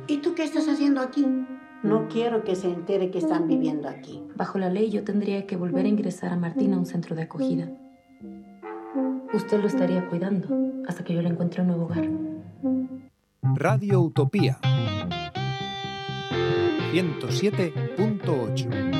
¿Y tú qué estás haciendo aquí? No quiero que se entere que están viviendo aquí. Bajo la ley, yo tendría que volver a ingresar a Martín a un centro de acogida. Usted lo estaría cuidando hasta que yo le encuentre un nuevo hogar. Radio Utopía 107.8